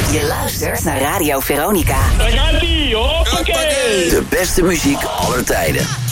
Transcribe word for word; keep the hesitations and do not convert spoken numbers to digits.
Je luistert naar Radio Veronica. Daar gaat ie, hoppakee. De beste muziek aller tijden.